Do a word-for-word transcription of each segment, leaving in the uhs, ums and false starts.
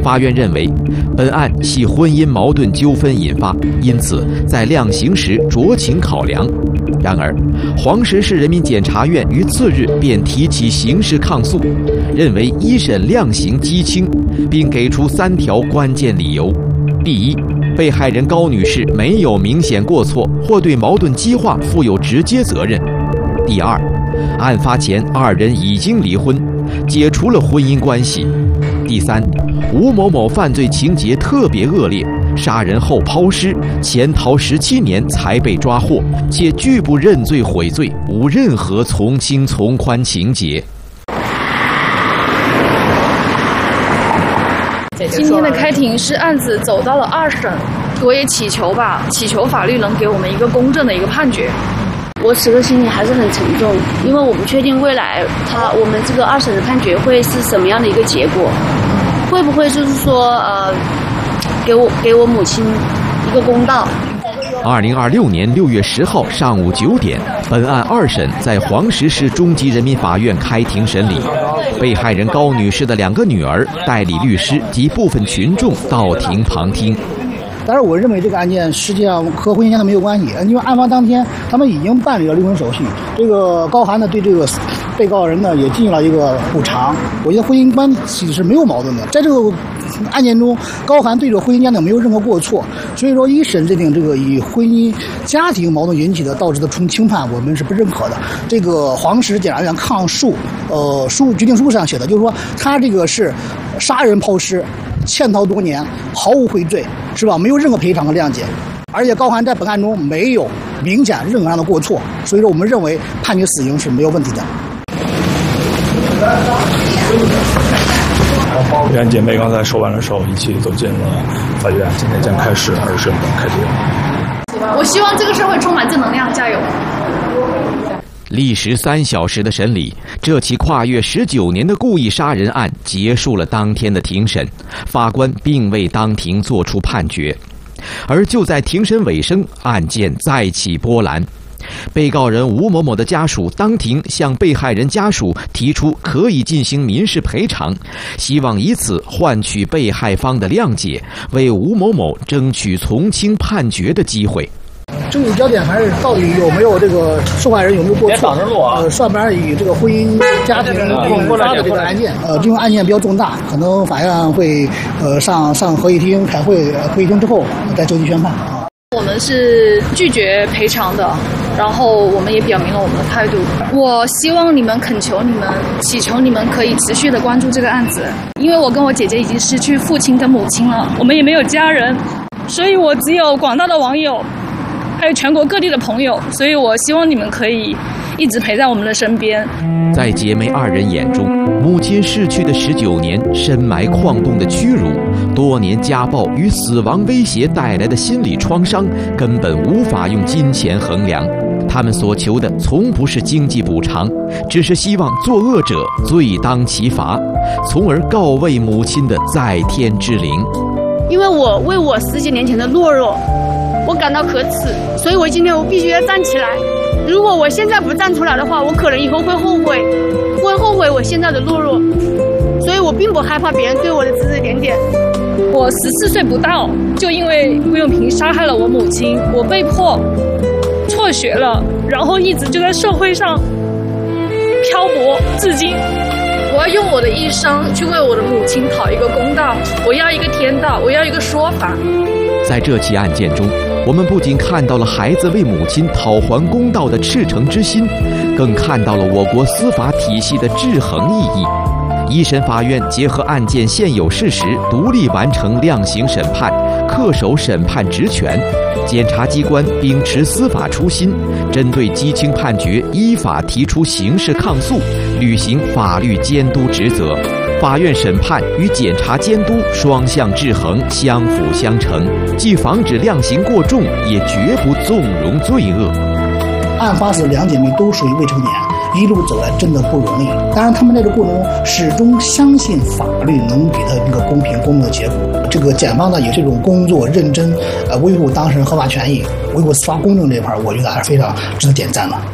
法院认为，本案系婚姻矛盾纠纷引发，因此在量刑时酌情考量。然而，黄石市人民检察院于次日便提起刑事抗诉，认为一审量刑畸轻，并给出三条关键理由：第一，被害人高女士没有明显过错或对矛盾激化负有直接责任；第二，案发前二人已经离婚，解除了婚姻关系；第三，吴某某犯罪情节特别恶劣，杀人后抛尸，潜逃十七年才被抓获，且拒不认罪悔罪，无任何从轻从宽情节。 今天的开庭是案子走到了二审，我也祈求吧，祈求法律能给我们一个公正的一个判决。 我此刻心里还是很沉重，因为我不确定未来他我们这个二审的判决会是什么样的一个结果，会不会就是说呃，给我给我母亲一个公道。 二零二六年六月十号上午九点，本案二审在黄石市中级人民法院开庭审理。被害人高女士的两个女儿、代理律师及部分群众到庭旁听。 但是我认为这个案件实际上和婚姻现在没有关系，因为案发当天他们已经办理了离婚手续。这个高涵呢对这个被告人呢也进行了一个补偿。我觉得婚姻关系是没有矛盾的，在这个案件中，高涵对这个婚姻家庭没有任何过错，所以说一审认定这个以婚姻家庭矛盾引起的导致的从轻判，我们是不认可的。这个黄石检察院抗诉呃书决定书上写的，就是说他这个是杀人抛尸，潜逃多年，毫无悔罪，是吧？没有任何赔偿和谅解，而且高涵在本案中没有明显任何上的过错，所以说我们认为判决死刑是没有问题的。 两姐妹刚才说完了之后，一起走进了法院，今天将开始二审开庭。 我希望这个社会充满正能量，加油！ 历时三小时的审理，这起跨越十九年的故意杀人案结束了当天的庭审，法官并未当庭作出判决。而就在庭审尾声，案件再起波澜。被告人吴某某的家属当庭向被害人家属提出可以进行民事赔偿，希望以此换取被害方的谅解，为吴某某争取从轻判决的机会。 争议焦点还是到底有没有这个受害人有没有过错？呃，上边以这个婚姻家庭引发的这个案件，呃，这种案件比较重大，可能法院会呃上上合议厅开会，会议厅之后再就地宣判啊。 我们是拒绝赔偿的，然后我们也表明了我们的态度。我希望你们恳求你们，祈求你们可以持续的关注这个案子，因为我跟我姐姐已经失去父亲跟母亲了，我们也没有家人，所以我只有广大的网友。还有全国各地的朋友，所以我希望你们可以一直陪在我们的身边。 在姐妹二人眼中，母亲逝去的十九年深埋矿洞的屈辱，多年家暴与死亡威胁带来的心理创伤，根本无法用金钱衡量。他们所求的从不是经济补偿，只是希望作恶者罪当其罚，从而告慰母亲的在天之灵。 因为我为我十几年前的懦弱我感到可耻，所以我今天我必须要站起来。如果我现在不站出来的话，我可能以后会后悔，会后悔我现在的懦弱。所以我并不害怕别人对我的指指点点。 我十四岁不到，就因为吴永平杀害了我母亲，我被迫辍学了，然后一直就在社会上漂泊至今。我要用我的一生去为我的母亲讨一个公道，我要一个天道，我要一个说法。 在这起案件中，我们不仅看到了孩子为母亲讨还公道的赤诚之心，更看到了我国司法体系的制衡意义。一审法院结合案件现有事实，独立完成量刑审判，恪守审判职权。检察机关秉持司法初心，针对畸轻判决依法提出刑事抗诉，履行法律监督职责。法院审判与检察监督双向制衡，相辅相成，既防止量刑过重，也绝不纵容罪恶。 案发时两姐妹都属于未成年，一路走来真的不容易。当然，他们在这个过程中始终相信法律能给他一个公平公正的结果。这个检方呢也是一种工作认真，呃，维护当事人合法权益，维护司法公正这一块，我觉得还是非常值得点赞的。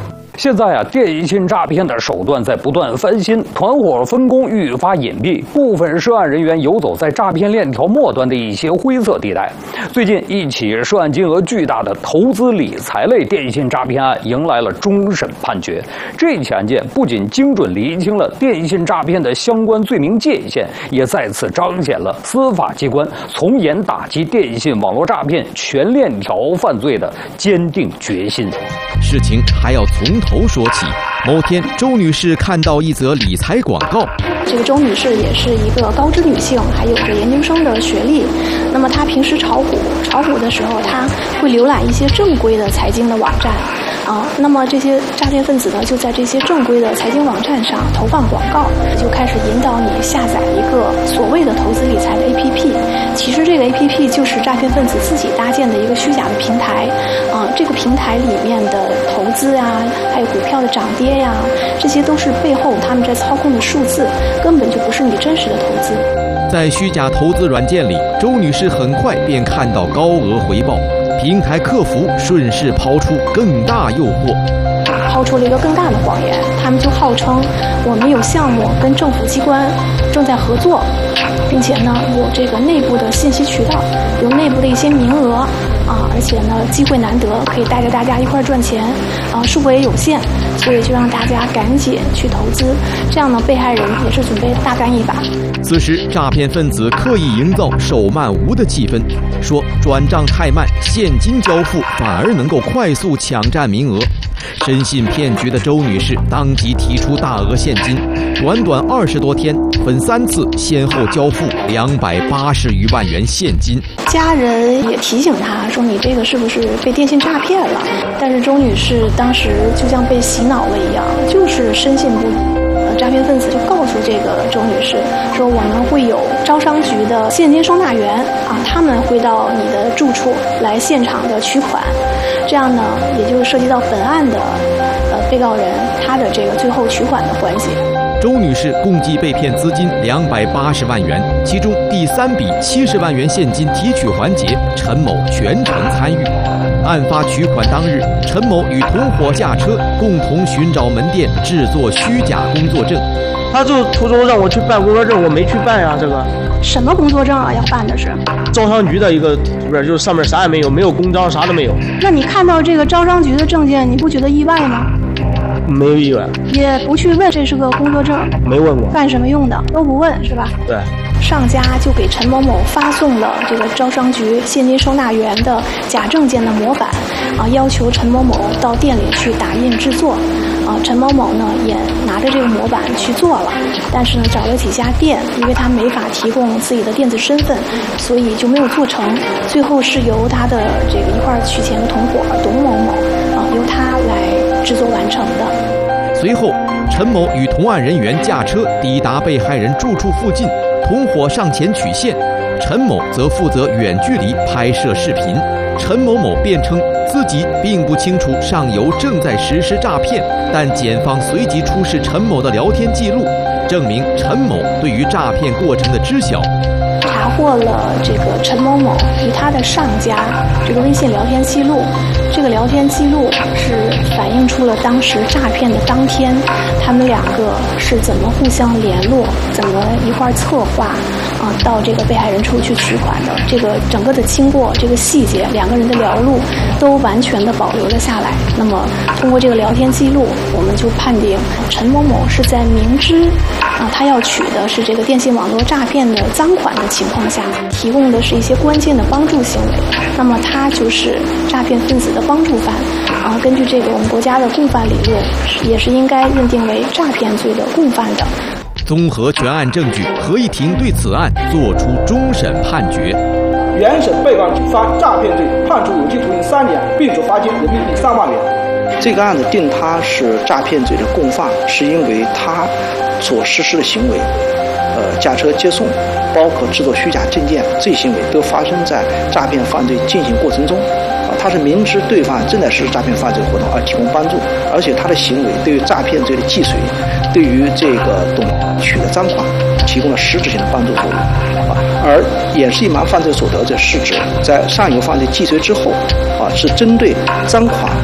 现在啊，电信诈骗的手段在不断翻新，团伙分工愈发隐蔽，部分涉案人员游走在诈骗链条末端的一些灰色地带。最近，一起涉案金额巨大的投资理财类电信诈骗案迎来了终审判决。这起案件不仅精准厘清了电信诈骗的相关罪名界限，也再次彰显了司法机关从严打击电信网络诈骗全链条犯罪的坚定决心。 事情还要从头说起。某天，周女士看到一则理财广告。 这个周女士也是一个高知女性，还有着研究生的学历。那么她平时炒股，炒股的时候，她会浏览一些正规的财经的网站，啊，那么这些诈骗分子呢，就在这些正规的财经网站上投放广告，就开始引导你下载一个所谓的投资理财的 A P P。其实这个 A P P 就是诈骗分子自己搭建的一个虚假的平台，啊，这个平台里面的投资呀，还有股票的涨跌呀，这些都是背后他们在操控的数字，根本就不是你真实的投资。 在虚假投资软件里，周女士很快便看到高额回报，平台客服顺势抛出更大诱惑， 抛出了一个更大的谎言，他们就号称我们有项目跟政府机关正在合作，并且呢有这个内部的信息渠道，有内部的一些名额啊，而且呢机会难得，可以带着大家一块赚钱啊，数额也有限，所以就让大家赶紧去投资，这样呢被害人也是准备大干一把。 此时，诈骗分子刻意营造手慢无的气氛，说转账太慢，现金交付反而能够快速抢占名额。深信骗局的周女士当即提出大额现金，短短二十多天，分三次先后交付两百八十余万元现金。 家人也提醒她说：“你这个是不是被电信诈骗了？”但是周女士当时就像被洗脑了一样，就是深信不疑。诈骗分子就告诉这个周女士说：“我们会有招商局的现金收纳员啊，他们会到你的住处来现场的取款。”这样呢，也就涉及到本案的呃被告人他的这个最后取款的环节。 周女士共计被骗资金两百八十万元，其中第三笔七十万元现金提取环节，陈某全程参与。案发取款当日，陈某与同伙驾车共同寻找门店制作虚假工作证。 他就途中让我去办工作证，我没去办呀。这个什么工作证啊？要办的是招商局的一个，不是，就是上面啥也没有，没有公章，啥都没有。 那你看到这个招商局的证件，你不觉得意外吗？ 没有意外， 也不去问这是个工作证， 没问过， 干什么用的都不问，是吧？ 对。 上家就给陈某某发送了这个招商局现金收纳员的假证件的模板，啊，要求陈某某到店里去打印制作，啊，陈某某呢也拿着这个模板去做了，但是呢找了几家店，因为他没法提供自己的电子身份，所以就没有做成。最后是由他的这个一块取钱的同伙董某某，啊，由他来制作完成的。 随后，陈某与同案人员驾车抵达被害人住处附近。同伙上前取现，陈某则负责远距离拍摄视频。陈某某辩称自己并不清楚上游正在实施诈骗，但检方随即出示陈某的聊天记录，证明陈某对于诈骗过程的知晓。 查获了这个陈某某与他的上家这个微信聊天记录，这个聊天记录是反映出了当时诈骗的当天，他们两个是怎么互相联络，怎么一块策划啊，到这个被害人处去取款的。这个整个的经过，这个细节，两个人的聊录都完全的保留了下来。那么通过这个聊天记录，我们就判定陈某某是在明知啊他要取的是这个电信网络诈骗的赃款的情况下，提供的是一些关键的帮助行为，那么他就是诈骗分子的帮助犯啊。根据这个我们国家的共犯理论，也是应该认定为诈骗罪的共犯的。 综合全案证据，合议庭对此案作出终审判决。 原审被告举发诈骗罪，判处有期徒刑三年，并处罚金人民币三万元。 这个案子定他是诈骗罪的共犯，是因为他所实施的行为，呃，驾车接送，包括制作虚假证件，这些行为都发生在诈骗犯罪进行过程中。啊，他是明知对方正在实施诈骗犯罪活动而提供帮助，而且他的行为对于诈骗罪的既遂，对于这个董取得赃款提供了实质性的帮助作用。啊，而掩饰隐瞒犯罪所得者是指在上游犯罪既遂之后，啊，是针对赃款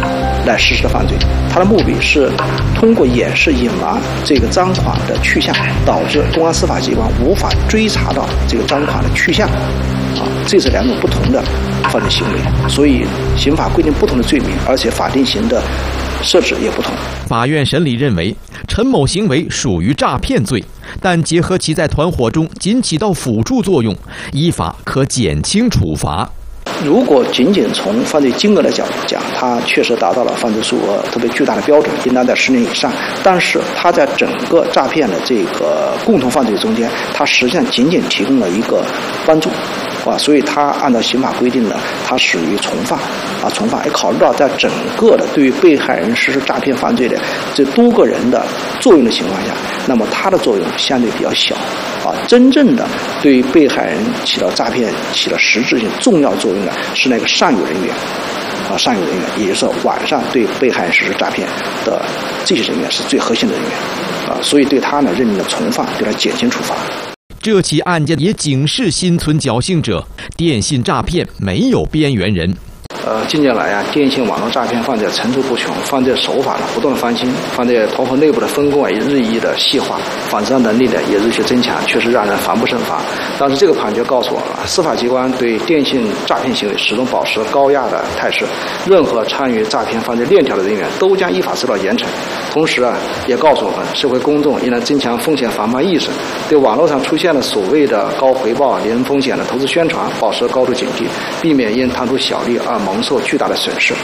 来实施的犯罪。他的目的是通过掩饰隐瞒这个赃款的去向，导致公安司法机关无法追查到这个赃款的去向。啊，这是两种不同的犯罪行为，所以刑法规定不同的罪名，而且法定刑的设置也不同。 法院审理认为，陈某行为属于诈骗罪，但结合其在团伙中仅起到辅助作用，依法可减轻处罚。 如果仅仅从犯罪金额的角度讲，它确实达到了犯罪数额特别巨大的标准，应当在十年以上。但是它在整个诈骗的这个共同犯罪中间，它实际上仅仅提供了一个帮助。啊，所以它按照刑法规定呢，它属于从犯，啊，从犯。也考虑到在整个的对于被害人实施诈骗犯罪的这多个人的作用的情况下，那么它的作用相对比较小，啊，真正的对于被害人起到诈骗起了实质性重要作用的是那个上游人员，啊，上游人员，也就是说晚上对被害人实施诈骗的这些人员是最核心的人员，啊，所以对他呢认定了从犯，对他减轻处罚。 这起案件也警示心存侥幸者，电信诈骗没有边缘人。 呃，近年来啊，电信网络诈骗犯罪层出不穷，犯罪手法呢不断的翻新，犯罪团伙内部的分工啊也日益的细化，反侦查能力呢也日趋增强，确实让人防不胜防。但是这个判决告诉我们，司法机关对电信诈骗行为始终保持高压的态势，任何参与诈骗犯罪链条的人员都将依法受到严惩。同时啊，也告诉我们，社会公众应当增强风险防范意识，对网络上出现了所谓的高回报、零风险的投资宣传保持高度警惕，避免因贪图小利而蒙受巨大的损失。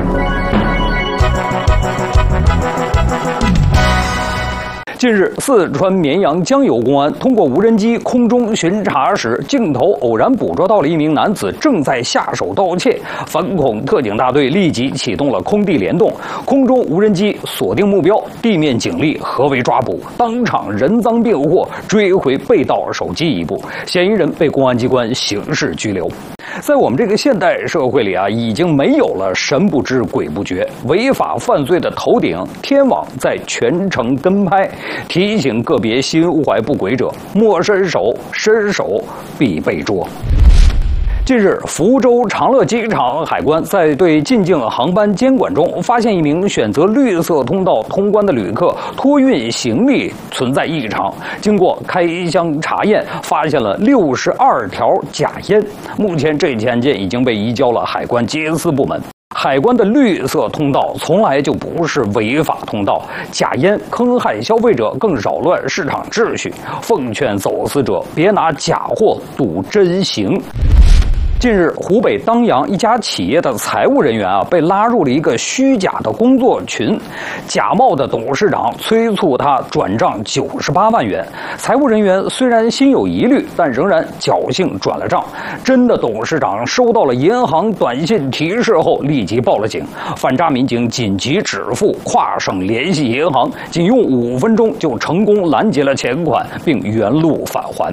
近日，四川绵阳江油公安通过无人机空中巡查时，镜头偶然捕捉到了一名男子正在下手盗窃。反恐特警大队立即启动了空地联动，空中无人机锁定目标，地面警力合围抓捕，当场人赃并获，追回被盗手机一部，嫌疑人被公安机关刑事拘留。在我们这个现代社会里啊，已经没有了神不知鬼不觉，违法犯罪的头顶天网在全程跟拍，提醒个别心怀不轨者莫伸手，伸手必被捉。近日，福州长乐机场海关在对进境航班监管中，发现一名选择绿色通道通关的旅客托运行李存在异常。经过开箱查验，发现了六十二条假烟。目前，这起案件已经被移交了海关缉私部门。海关的绿色通道从来就不是违法通道，假烟坑害消费者，更扰乱市场秩序。奉劝走私者别拿假货赌真行。近日，湖北当阳一家企业的财务人员啊，被拉入了一个虚假的工作群，假冒的董事长催促他转账九十八万元。财务人员虽然心有疑虑，但仍然侥幸转了账。真的董事长收到了银行短信提示后，立即报了警。反诈民警紧急止付，跨省联系银行，仅用五分钟就成功拦截了钱款，并原路返还。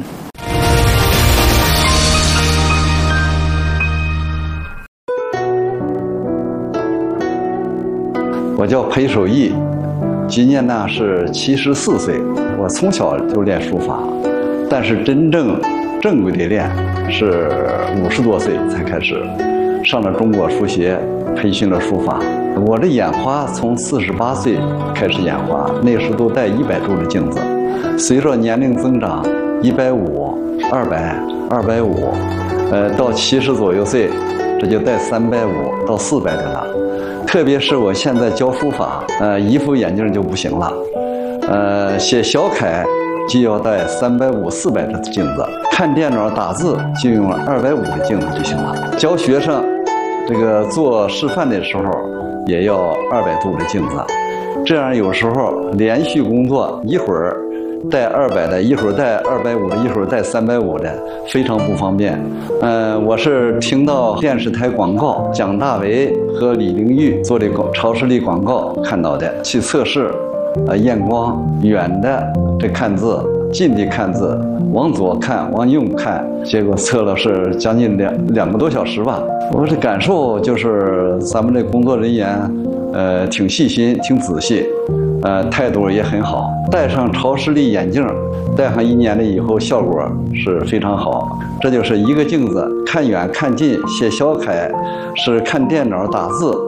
我叫裴守义，今年呢是七十四岁。我从小就练书法，但是真正正规的练是五十多岁才开始，上了中国书协，培训了书法。我的眼花从四十八岁开始眼花，那时都戴一百度的镜子，随着年龄增长，一百五、二百、二百五，呃，到七十左右岁，这就戴三百五到四百的了。特别是我现在教书法，呃，一副眼镜就不行了，呃，写小楷就要戴三百五、四百的镜子，看电脑打字就用二百五的镜子就行了。教学生，这个做示范的时候也要二百度的镜子，这样有时候连续工作，一会儿带二百的，一会儿带二百五的，一会儿带三百五的，非常不方便。嗯、呃，我是听到电视台广告，蒋大为和李玲玉做的超视力广告看到的，去测试，呃，验光，远的这看字，近的看字，往左看，往右看，结果测了是将近两两个多小时吧。我的感受就是咱们这工作人员，呃，挺细心，挺仔细。呃，态度也很好。戴上超视力眼镜，戴上一年了以后，效果是非常好。这就是一个镜子，看远看近，写小楷是看电脑打字，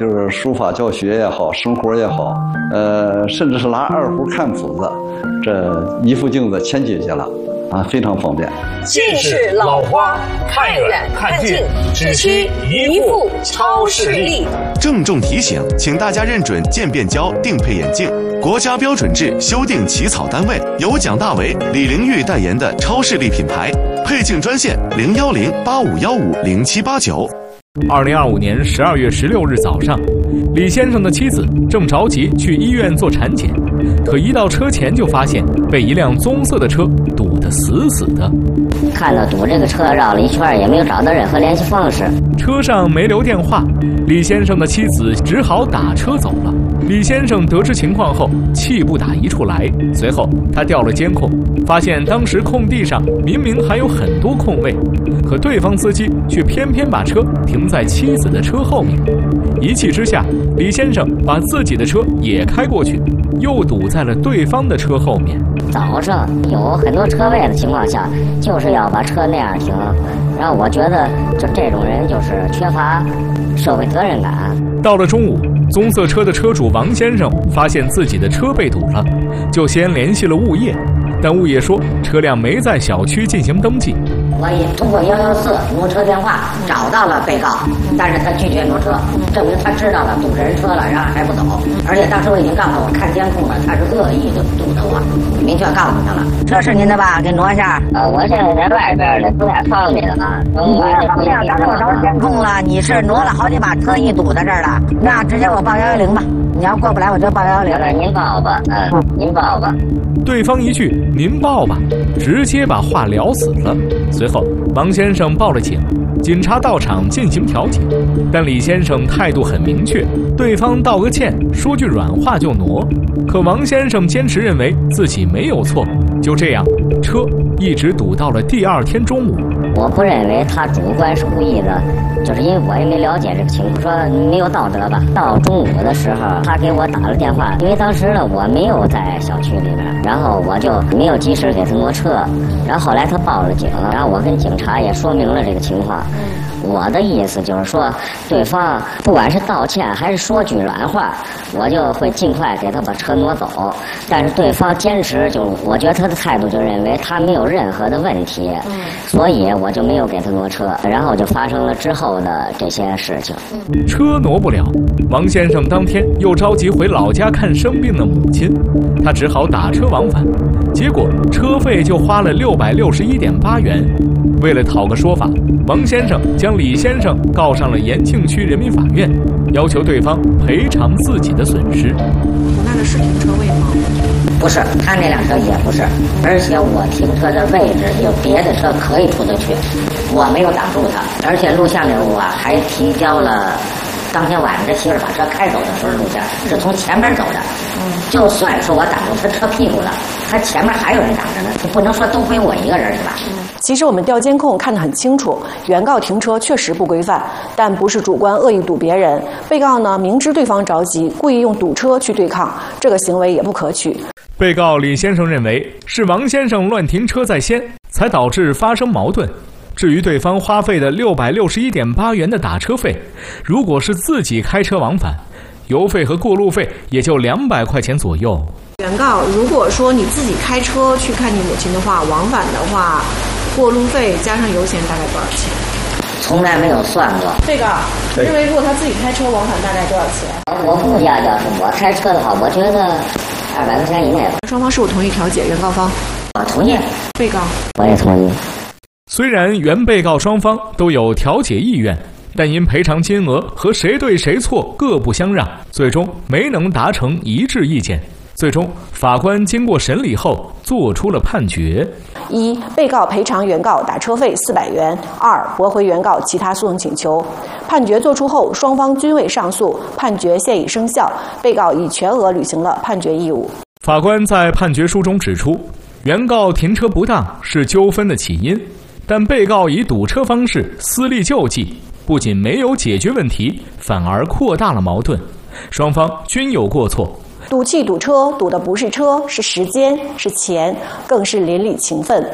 就是书法教学也好，生活也好，呃，甚至是拿二胡看谱子，这一副镜子千姐姐了啊，非常方便。 近视老花，看远看近，只需一副超视力。 郑重提醒，请大家认准渐变焦定配眼镜，国家标准制修订起草单位由蒋大为、李玲玉代言的超视力品牌。配镜专线零幺零八五幺五零七八九。 二零二五年十二月十六日早上，李先生的妻子正着急去医院做产检，可一到车前就发现被一辆棕色的车堵得死死的。 看到堵这个车绕了一圈，也没有找到任何联系方式， 车上没留电话，李先生的妻子只好打车走了。李先生得知情况后，气不打一处来。随后他调了监控，发现当时空地上明明还有很多空位，可对方司机却偏偏把车停在妻子的车后面。一气之下，李先生把自己的车也开过去，又堵在了对方的车后面。 早上有很多车位的情况下，就是要把车那样停，然后我觉得就这种人就是缺乏社会责任感。 到了中午，棕色车的车主王先生发现自己的车被堵了，就先联系了物业，但物业说车辆没在小区进行登记。 我也通过一一四挪车电话找到了被告，但是他拒绝挪车，证明他知道了堵着人车了，然后还不走。而且当时我已经告诉我看监控了，他是恶意的堵着我，明确告诉他了。车是您的吧？给挪一下。呃，我现在在外边，这不太方便了。你这方便，当时我找监控了，你是挪了好几把车，一堵在这儿了。那直接我报幺幺零吧。你要过不来，我就报幺幺零。您报吧，嗯，您报吧。 对方一句“您报吧”，直接把话聊死了。随后，王先生报了警，警察到场进行调解，但李先生态度很明确，对方道个歉，说句软话就挪。可王先生坚持认为自己没有错，就这样，车一直堵到了第二天中午。 我不认为他主观是故意的，就是因为我也没了解这个情况，说没有道德吧。到中午的时候，他给我打了电话，因为当时呢我没有在小区里面，然后我就没有及时给他挪车，然后后来他报了警，然后我跟警察也说明了这个情况。我的意思就是说，对方不管是道歉还是说句软话，我就会尽快给他把车挪走。但是对方坚持，就我觉得他的态度就认为他没有任何的问题，所以我就没有给他挪车，然后就发生了之后的这些事情。 车挪不了，王先生当天又着急回老家看生病的母亲，他只好打车往返，结果车费就花了六百六十一点八元。为了讨个说法，王先生将李先生告上了延庆区人民法院，要求对方赔偿自己的损失。 堵那个是停车位吗？ 不是，他那辆车也不是，而且我停车的位置有别的车可以出得去，我没有挡住他，而且录像里我还提交了当天晚上这媳妇把车开走的时候录像，是从前面走的。就算是我挡住他车屁股了，他前面还有人挡着呢，不能说都归我一个人是吧？ 其实我们调监控看得很清楚，原告停车确实不规范，但不是主观恶意堵别人。被告呢明知对方着急，故意用堵车去对抗，这个行为也不可取。 被告李先生认为是王先生乱停车在先，才导致发生矛盾。至于对方花费的六百六十一点八元的打车费，如果是自己开车往返，油费和过路费也就两百块钱左右。 原告，如果说你自己开车去看你母亲的话，往返的话，过路费加上油钱大概多少钱？ 从来没有算过。 被告认为，如果他自己开车往返大概多少钱？ 我估计要是我开车的话，我觉得二百块钱以内吧。 双方是否同意调解？原告方， 我同意。 被告， 我也同意。 虽然原被告双方都有调解意愿，但因赔偿金额和谁对谁错各不相让，最终没能达成一致意见。最终，法官经过审理后作出了判决： 一、被告赔偿原告打车费四百元；二、驳回原告其他诉讼请求。判决作出后，双方均未上诉，判决现已生效，被告已全额履行了判决义务。 法官在判决书中指出，原告停车不当是纠纷的起因，但被告以堵车方式私力救济，不仅没有解决问题，反而扩大了矛盾，双方均有过错。 赌气堵车，堵的不是车，是时间，是钱，更是邻里情分。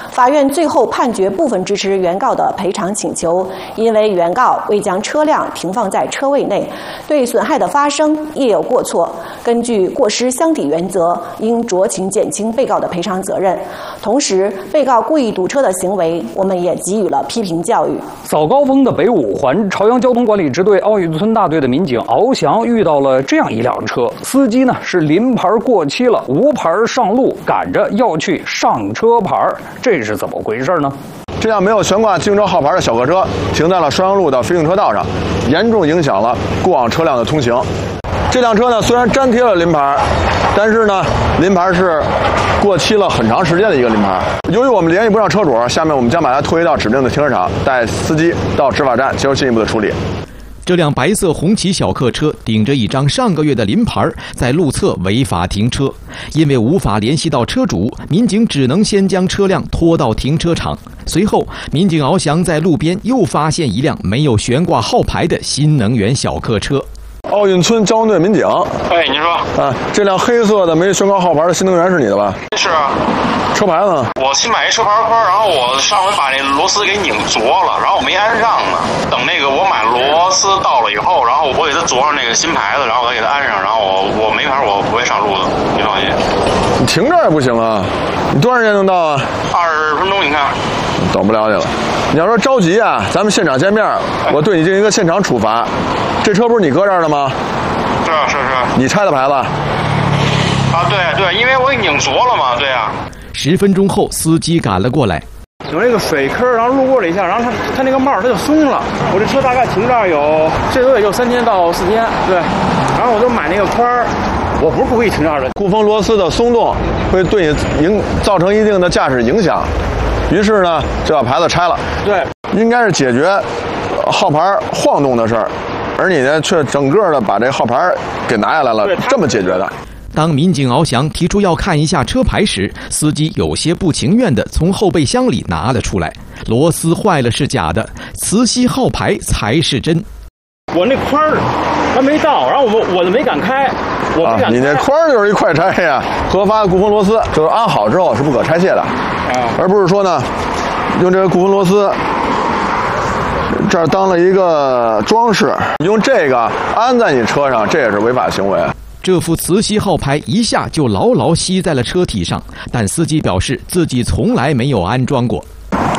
法院最后判决部分支持原告的赔偿请求，因为原告未将车辆停放在车位内，对损害的发生业有过错，根据过失相抵原则，应酌情减轻被告的赔偿责任。同时，被告故意堵车的行为，我们也给予了批评教育。 早高峰的北五环，朝阳交通管理支队奥运村大队的民警敖翔遇到了这样一辆车，司机呢是临牌过期了，无牌上路，赶着要去上车牌，这是怎么回事呢？ 这辆没有悬挂机动车号牌的小客车停在了双阳路的非行车道上，严重影响了过往车辆的通行。这辆车呢虽然粘贴了临牌，但是呢临牌是过期了很长时间的一个临牌。由于我们联系不上车主，下面我们将把它拖移到指定的停车场，带司机到执法站接受进一步的处理。 这辆白色红旗小客车顶着一张上个月的临牌，在路侧违法停车。因为无法联系到车主，民警只能先将车辆拖到停车场。随后，民警翱翔在路边又发现一辆没有悬挂号牌的新能源小客车。 奥运村交通队民警， 哎，您说啊，这辆黑色的没悬挂号牌的新能源是你的吧？ 是啊。 车牌呢？ 我新买一车牌框，然后我上回把那螺丝给拧着了，然后我没安上呢。等那个我买螺丝到了以后，然后我给它着上那个新牌子，然后我给它安上，然后我我没牌，我不会上路的，你放心。 你停这儿也不行啊！你多长时间能到啊？ 二十分钟，你看。 等不了你了。你要说着急啊，咱们现场见面，我对你进行一个现场处罚。这车不是你搁这儿的吗？ 是啊，是是。 你拆的牌子？ 啊，对对，因为我给拧着了嘛，对啊。 十分钟后，司机赶了过来。 有那个水坑，然后路过了一下，然后他他那个帽它就松了。我这车大概停这儿有最多也就三天到四天，对。然后我就买那个框儿，我不是故意停这儿的。 固风螺丝的松动会对你影造成一定的驾驶影响，于是呢就把牌子拆了。 对， 应该是解决号牌晃动的事儿，而你呢却整个的把这号牌给拿下来了，这么解决的。 当民警翱翔提出要看一下车牌时，司机有些不情愿地从后备箱里拿了出来。螺丝坏了是假的，磁吸号牌才是真。 我那框儿它没到，然后我我就没敢开，我不敢开。 啊，你那框儿就是一快拆呀！合法的固风螺丝就是安好之后是不可拆卸的，啊，而不是说呢用这个固风螺丝这儿当了一个装饰，用这个安在你车上，这也是违法行为。 这副磁吸号牌一下就牢牢吸在了车体上，但司机表示自己从来没有安装过。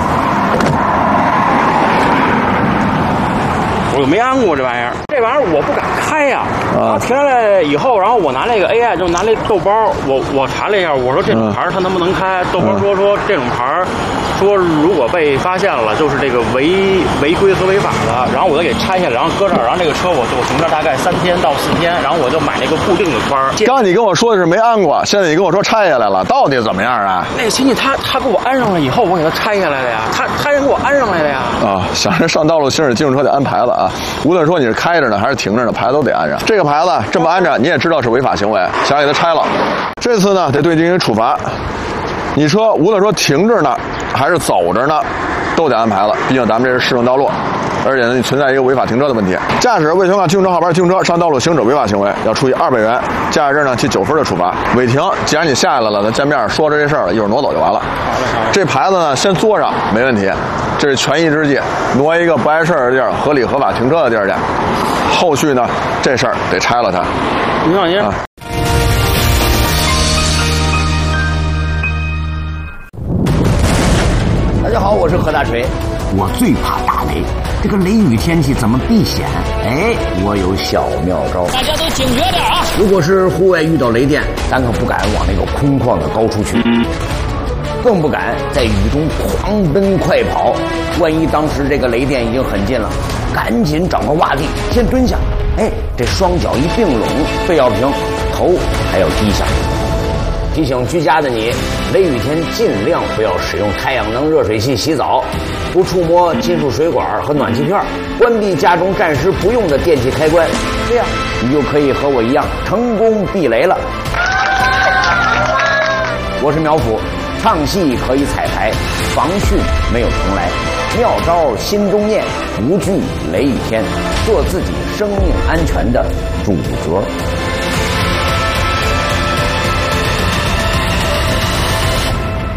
我没安过这玩意儿，这玩意儿我不敢开呀、啊。然后停下来以后，然后我拿那个 A I 就拿那豆包，我我查了一下，我说这种牌它能不能开？豆包说说这种牌，说如果被发现了，就是这个违违规和违法的。然后我就给拆下来，然后搁这儿，然后这个车我就停这儿大概三天到四天，然后我就买那个固定的框。 刚你跟我说的是没安过，现在你跟我说拆下来了，到底怎么样啊？ 那个亲戚他他给我安上了以后，我给他拆下来的呀，他他人给我安上来的呀。 啊，想着上道路行驶机动车得安牌子啊。无论说你是开着呢还是停着呢，牌子都得安上。这个牌子这么安着，你也知道是违法行为，想给它拆了。这次呢，得对进行处罚。你车无论说停着呢，还是走着呢，都得安牌子。毕竟咱们这是市政道路，而且呢，你存在一个违法停车的问题。驾驶未悬挂机动车号牌机动车上道路行驶违法行为，要处以二百元驾驶证呢记九分的处罚。违停，既然你下来了，咱见面说着这事儿了，一会儿挪走就完了。这牌子呢，先作上没问题，这是权宜之计，挪一个不碍事儿的地儿，合理合法停车的地儿去。后续呢，这事儿得拆了它。 您放心。啊大家好，我是何大锤。我最怕打雷，这个雷雨天气怎么避险？哎，我有小妙招。 大家都警觉点啊！ 如果是户外遇到雷电，咱可不敢往那个空旷的高处去，更不敢在雨中狂奔快跑。万一当时这个雷电已经很近了，赶紧找个洼地先蹲下，哎，这双脚一并拢，背要平，头还要低下。提醒居家的你，雷雨天尽量不要使用太阳能热水器洗澡，不触摸金属水管和暖气片，关闭家中暂时不用的电器开关，这样你就可以和我一样成功避雷了。我是苗阜，唱戏可以彩排，防汛没有重来，妙招心中念，无惧雷雨天，做自己生命安全的主角。 下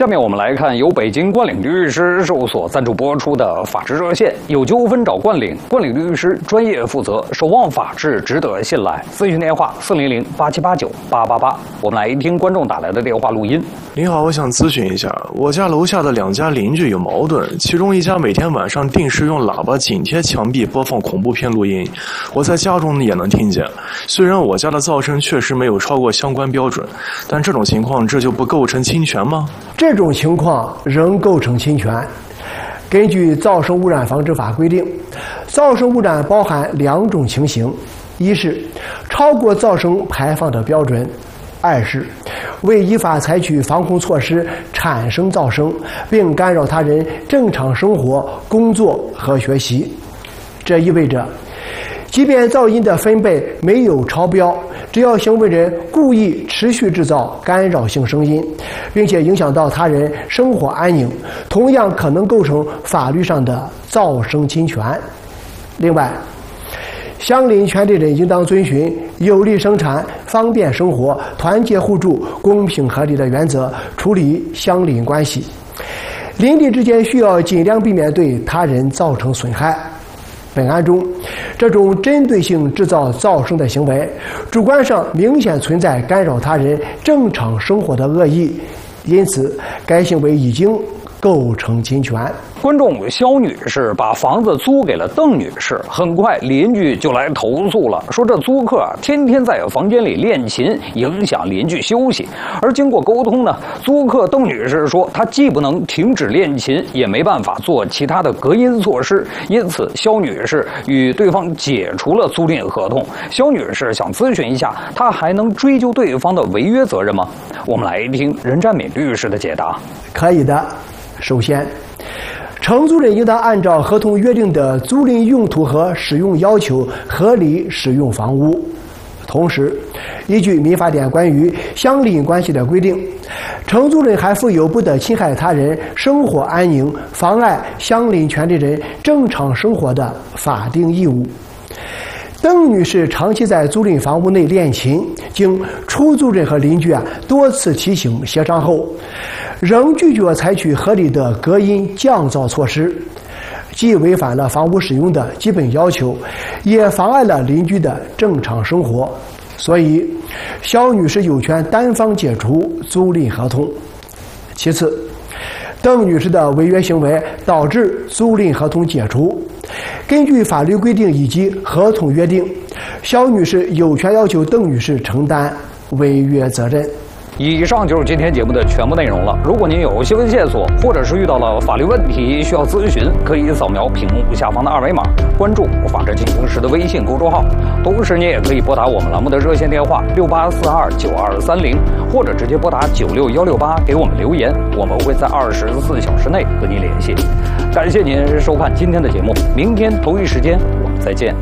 下面我们来看由北京冠岭律师事务所赞助播出的法治热线，有纠纷找冠岭，冠岭律师专业负责，守望法治，值得信赖。咨询电话四零零八七八九八八八。我们来听观众打来的电话录音。 您好，我想咨询一下，我家楼下的两家邻居有矛盾，其中一家每天晚上定时用喇叭紧贴墙壁播放恐怖片录音，我在家中也能听见。虽然我家的噪声确实没有超过相关标准，但这种情况这就不构成侵权吗？ 这种情况仍构成侵权。根据《噪声污染防治法》规定，噪声污染包含两种情形：一是超过噪声排放的标准；二是未依法采取防控措施产生噪声，并干扰他人正常生活、工作和学习。这意味着，即便噪音的分贝没有超标，只要行为人故意持续制造干扰性声音，并且影响到他人生活安宁，同样可能构成法律上的噪声侵权。另外，相邻权利人应当遵循有利生产、方便生活、团结互助、公平合理的原则处理相邻关系。邻里之间需要尽量避免对他人造成损害。本案中，这种针对性制造噪声的行为，主观上明显存在干扰他人正常生活的恶意，因此该行为已经构成侵权。 观众肖女士把房子租给了邓女士，很快邻居就来投诉了，说这租客天天在房间里练琴，影响邻居休息。而经过沟通呢，租客邓女士说，她既不能停止练琴，也没办法做其他的隔音措施，因此肖女士与对方解除了租赁合同。肖女士想咨询一下，她还能追究对方的违约责任吗？我们来听任占敏律师的解答。 可以的。首先，承租人应当按照合同约定的租赁用途和使用要求合理使用房屋。同时，依据民法典关于相邻关系的规定，承租人还负有不得侵害他人生活安宁、妨碍相邻权利人正常生活的法定义务。邓女士长期在租赁房屋内练琴，经出租人和邻居啊多次提醒协商后，仍拒绝采取合理的隔音降噪措施，既违反了房屋使用的基本要求，也妨碍了邻居的正常生活，所以肖女士有权单方解除租赁合同。其次，邓女士的违约行为导致租赁合同解除，根据法律规定以及合同约定，肖女士有权要求邓女士承担违约责任。 以上就是今天节目的全部内容了。如果您有新闻线索，或者是遇到了法律问题需要咨询，可以扫描屏幕下方的二维码，关注“法治进行时”的微信公众号。同时，您也可以拨打我们栏目的热线电话六八四二九二三零，或者直接拨打九六幺六八给我们留言，我们会在二十四小时内和您联系。感谢您收看今天的节目，明天同一时间我们再见。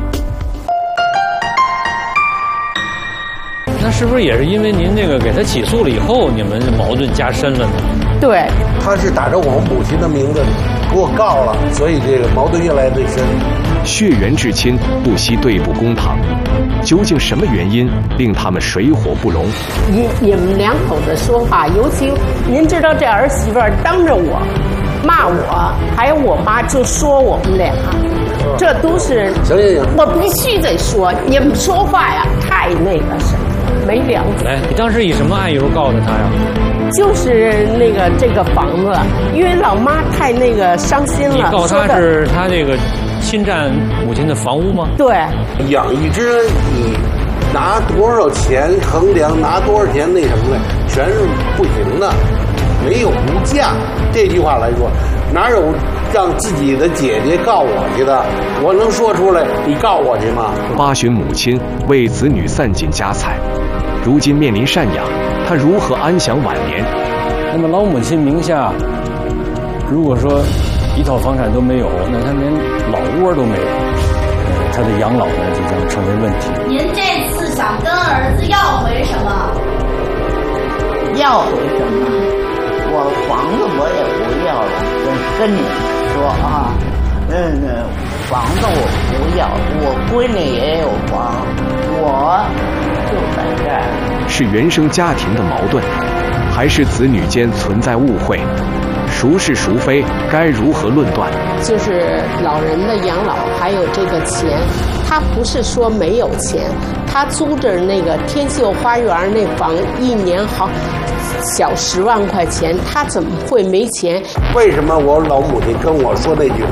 那是不是也是因为您这个给他起诉了以后，你们矛盾加深了呢？ 对，他是打着我们母亲的名字给我告了，所以这个矛盾越来越深。 血缘至亲不惜对簿公堂，究竟什么原因令他们水火不容？ 你你们两口子说话，尤其您知道这儿媳妇当着我骂我，还有我妈就说我们俩，这都是行行行，我必须得说，你们说话呀太那个什么。没良心！ 哎，你当时以什么案由告的他呀？ 就是那个这个房子，因为老妈太那个伤心了。 你告他是他这个侵占母亲的房屋吗？ 对， 养一只你拿多少钱衡量，拿多少钱那什么的，全是不行的，没有无价。这句话来说，哪有让自己的姐姐告我去的？我能说出来你告我去吗？ 八旬母亲为子女散尽家财，如今面临赡养，她如何安享晚年？ 那么老母亲名下，如果说一套房产都没有，那她连老窝都没有，她的养老呢就将成为问题。 您这次想跟儿子要回什么？ 要回什么？我房子我也不要了，我跟你说啊，嗯，房子我不要，我闺女也有房，我就在这儿。 是原生家庭的矛盾， 还是子女间存在误会？孰是孰非？该如何论断？ 就是老人的养老还有这个钱，他不是说没有钱，他租着那个天秀花园那房，一年好小十万块钱，他怎么会没钱？ 为什么我老母亲跟我说那句话？